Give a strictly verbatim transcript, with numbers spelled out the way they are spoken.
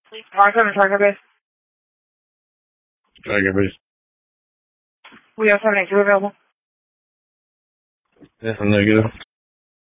Markham and Target Base. Target Base. We have seven eight two available. That's a negative.